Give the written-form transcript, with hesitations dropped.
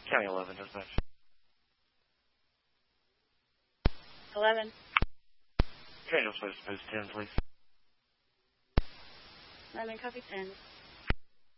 County 11, dispatch. 11. Daniel, supposed to post 10, please. 11, copy 10.